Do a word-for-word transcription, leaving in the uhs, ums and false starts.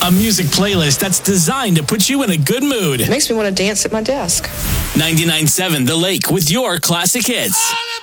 A music playlist that's designed to put you in a good mood. Makes me want to dance at my desk. ninety-nine point seven The Lake with your classic hits.